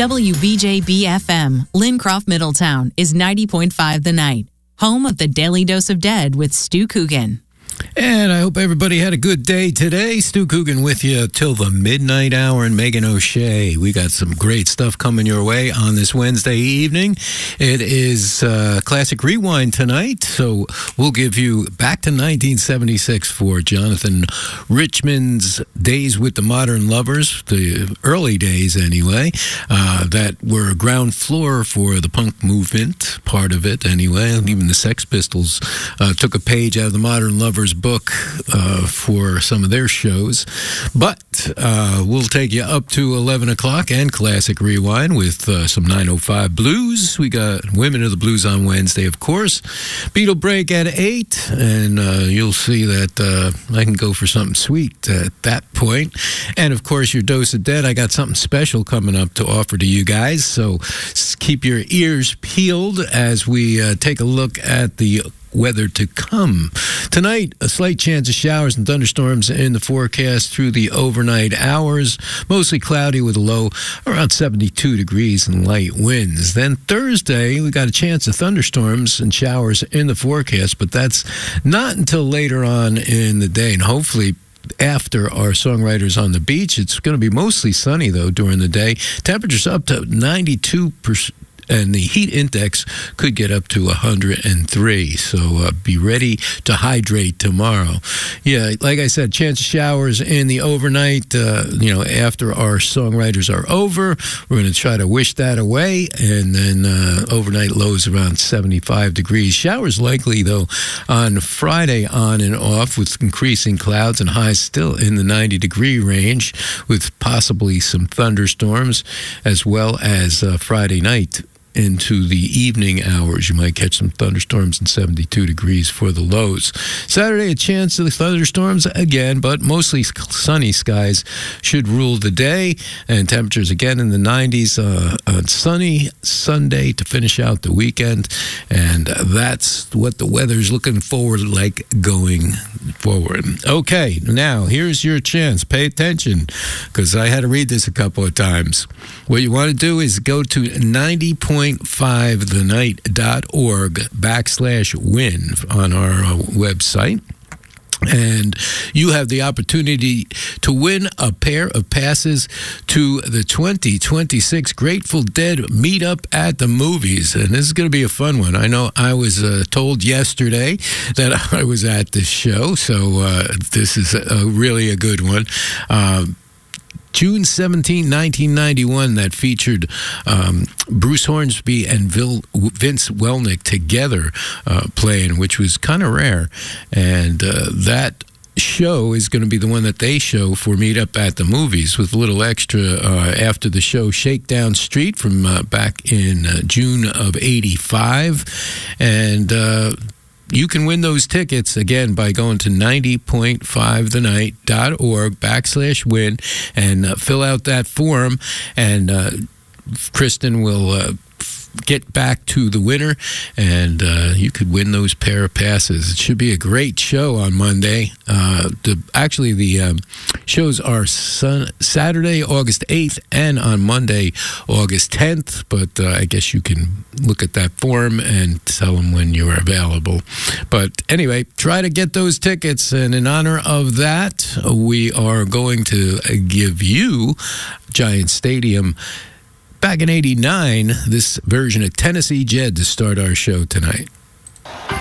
WBJB-FM, Lincroft, Middletown, is 90.5 The Night, home of the Daily Dose of Dead with Stu Coogan. And I hope everybody had a good day today. Stu Coogan with you till the midnight hour, and Megan O'Shea. We got some great stuff coming your way on this Wednesday evening. It is Classic Rewind tonight, so we'll give you back to 1976 for Jonathan Richman's Days with the Modern Lovers, the early days anyway, that were ground floor for the punk movement, part of it anyway. Even the Sex Pistols took a page out of the Modern Lovers book for some of their shows. But we'll take you up to 11 o'clock and Classic Rewind with some 905 Blues. We got Women of the Blues on Wednesday, of course. Beatle Break at 8, and you'll see that I can go for something sweet at that point. And, of course, your Dose of Dead. I got something special coming up to offer to you guys, so keep your ears peeled as we take a look at the weather to come. Tonight, a slight chance of showers and thunderstorms in the forecast through the overnight hours. Mostly cloudy with a low around 72 degrees and light winds. Then Thursday, we got a chance of thunderstorms and showers in the forecast, but that's not until later on in the day, and hopefully after our Songwriters on the Beach. It's going to be mostly sunny, though, during the day. Temperatures up to 92%. And the heat index could get up to 103. So be ready to hydrate tomorrow. Yeah, like I said, chance of showers in the overnight, after our Songwriters are over. We're going to try to wish that away. And then overnight lows around 75 degrees. Showers likely, though, on Friday on and off with increasing clouds and highs still in the 90-degree range with possibly some thunderstorms, as well as Friday night into the evening hours. You might catch some thunderstorms and 72 degrees for the lows. Saturday, a chance of the thunderstorms again, but mostly sunny skies should rule the day, and temperatures again in the 90s on sunny Sunday to finish out the weekend, and that's what the weather's looking forward like going forward. Okay, now here's your chance. Pay attention, because I had to read this a couple of times. What you want to do is go to 90.5thenight.org/win on our website. And you have the opportunity to win a pair of passes to the 2026 Grateful Dead meetup at the movies. And this is going to be a fun one. I know I was told yesterday that I was at this show, so this is really a good one. June 17, 1991, that featured Bruce Hornsby and Vince Welnick together playing, which was kind of rare. And that show is going to be the one that they show for Meet Up at the Movies, with a little extra after the show, Shakedown Street from back in June of 85. And you can win those tickets, again, by going to 90.5thenight.org/win and fill out that form, and Kristen will get back to the winner, and you could win those pair of passes. It should be a great show on Monday. The shows are Saturday, August 8th, and on Monday, August 10th, but I guess you can look at that form and tell them when you're available. But anyway, try to get those tickets, and in honor of that, we are going to give you Giant Stadium back in '89, this version of Tennessee Jed to start our show tonight.